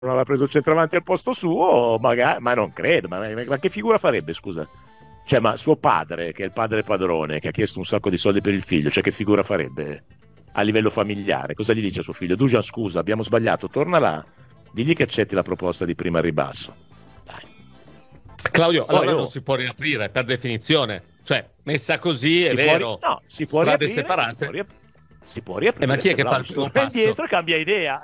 non aveva preso il centravanti al posto suo, magari, ma non credo, ma che figura farebbe, scusa? Cioè, ma suo padre, che è il padre padrone, che ha chiesto un sacco di soldi per il figlio, cioè che figura farebbe a livello familiare? Cosa gli dice a suo figlio? Dujan, scusa, abbiamo sbagliato, torna là, digli che accetti la proposta di prima ribasso. Dai. Claudio, allora non si può riaprire per definizione, cioè messa così è vero, si può strade riaprire, separate. Si può riaprire, ma chi è che fa il primo passo? Indietro cambia idea.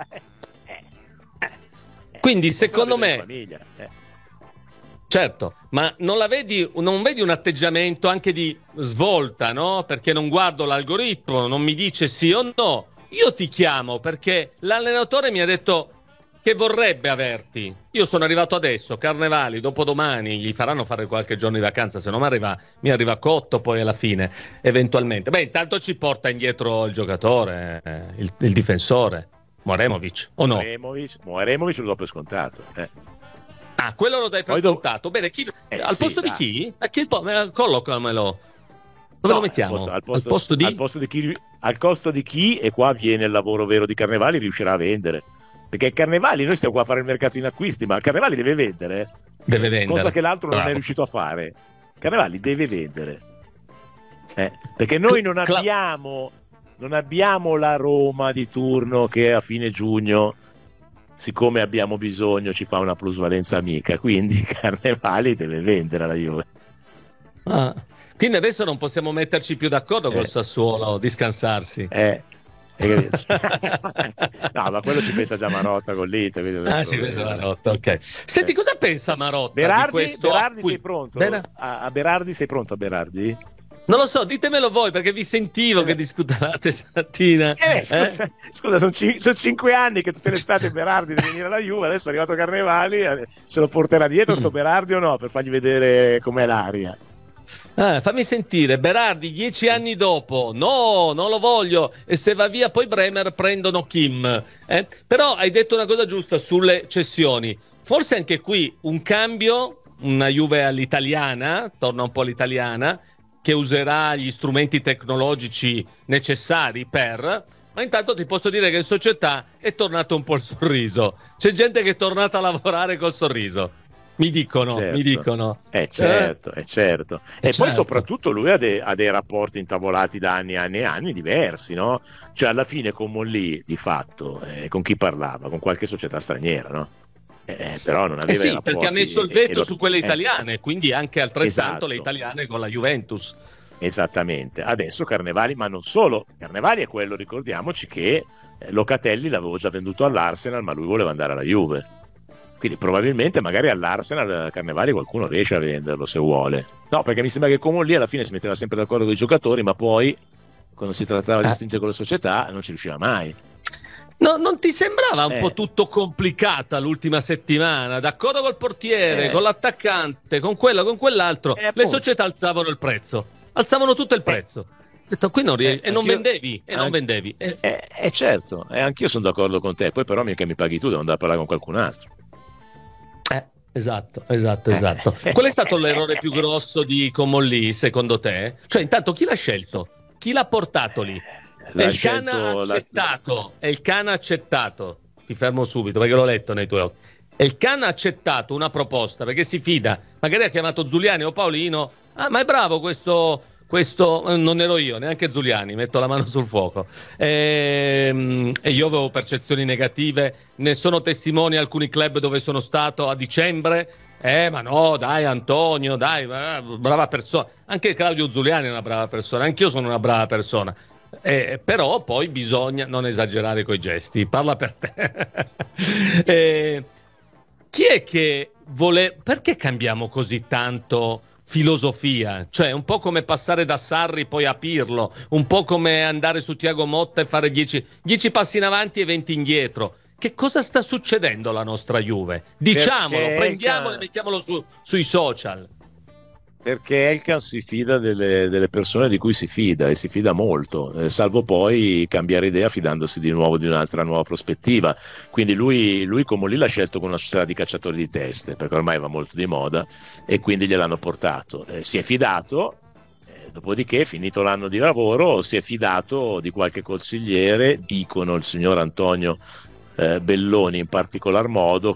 Quindi secondo me famiglia. Certo, ma non vedi un atteggiamento anche di svolta, no? Perché non guardo l'algoritmo, non mi dice sì o no. Io ti chiamo perché l'allenatore mi ha detto che vorrebbe averti. Io sono arrivato adesso, Carnevali, dopodomani, gli faranno fare qualche giorno di vacanza, se no mi arriva cotto poi alla fine, eventualmente. Beh, intanto ci porta indietro il giocatore, il difensore, Moremovic, o no? Moremovic lo do per scontato, Ah, quello lo dai per scontato. Bene, al posto di chi? Collocamelo. Dove lo mettiamo? Al costo di chi, e qua viene il lavoro vero di Carnevali, riuscirà a vendere. Perché Carnevali, noi stiamo qua a fare il mercato in acquisti, ma Carnevali deve vendere. Deve vendere. Cosa che l'altro non è riuscito a fare. Carnevali deve vendere. Perché noi non abbiamo la Roma di turno che a fine giugno, siccome abbiamo bisogno, ci fa una plusvalenza amica, quindi Carnevali deve vendere alla Juve. Quindi adesso non possiamo metterci più d'accordo col Sassuolo di scansarsi. No, ma quello ci pensa già Marotta con l'Inter. Ci pensa Marotta, ok. Senti, cosa pensa Marotta Berardi, di questo? Berardi sei pronto? A Berardi sei pronto a Berardi? Non lo so, ditemelo voi, perché vi sentivo che discutevate stamattina. Scusa, sono 5 anni che tutte le estate Berardi deve venire alla Juve, adesso è arrivato Carnevali, se lo porterà dietro sto Berardi o no, per fargli vedere com'è l'aria. Fammi sentire, Berardi 10 anni dopo, no, non lo voglio, e se va via poi Bremer prendono Kim. Però hai detto una cosa giusta sulle cessioni, forse anche qui un cambio, una Juve all'italiana, torna un po' all'italiana, che userà gli strumenti tecnologici necessari ma intanto ti posso dire che in società è tornato un po' il sorriso, c'è gente che è tornata a lavorare col sorriso. Mi dicono. Certo. E poi soprattutto lui ha dei rapporti intavolati da anni e anni diversi, no? Cioè alla fine con Mollì, di fatto, con chi parlava? Con qualche società straniera, no? Però non aveva rapporti, perché ha messo il veto su quelle italiane, quindi anche altrettanto le italiane con la Juventus. Esattamente. Adesso Carnevali, ma non solo. Carnevali è quello, ricordiamoci che Locatelli l'avevo già venduto all'Arsenal, ma lui voleva andare alla Juve. Quindi probabilmente magari all'Arsenal Carnevali qualcuno riesce a venderlo se vuole. No, perché mi sembra che come lì alla fine si metteva sempre d'accordo con i giocatori, ma poi quando si trattava di stringere con la società non ci riusciva mai. No, non ti sembrava un po' tutto complicata l'ultima settimana? D'accordo col portiere, con l'attaccante, con quello, con quell'altro, le società alzavano il prezzo. Alzavano tutto il prezzo. Ho detto, qui non vendevi. Certo, anch'io sono d'accordo con te, poi però mica mi paghi tu, devo andare a parlare con qualcun altro. Esatto. Qual è stato l'errore più grosso di Comolli, secondo te? Cioè, intanto chi l'ha scelto? Chi l'ha portato lì? È il Can ha accettato. Ti fermo subito perché l'ho letto nei tuoi occhi. E il Can ha accettato una proposta perché si fida. Magari ha chiamato Zuliani o Paolino. Ma è bravo questo non ero io, neanche Zuliani, metto la mano sul fuoco. E io avevo percezioni negative, ne sono testimoni alcuni club dove sono stato a dicembre. Ma no, dai Antonio, dai, brava persona. Anche Claudio Zuliani è una brava persona, anch'io sono una brava persona. Però poi bisogna non esagerare coi gesti, parla per te. Chi è che perché cambiamo così tanto filosofia? Cioè un po' come passare da Sarri poi a Pirlo, un po' come andare su Thiago Motta e fare 10 passi in avanti e 20 indietro. Che cosa sta succedendo alla nostra Juve? Diciamolo, prendiamolo e mettiamolo sui social. Perché Elkan si fida delle persone di cui si fida, e si fida molto, salvo poi cambiare idea fidandosi di nuovo di un'altra nuova prospettiva. Quindi lui come lì l'ha scelto con una società di cacciatori di teste, perché ormai va molto di moda, e quindi gliel'hanno portato. Si è fidato, dopodiché finito l'anno di lavoro si è fidato di qualche consigliere, dicono il signor Antonio Belloni in particolar modo,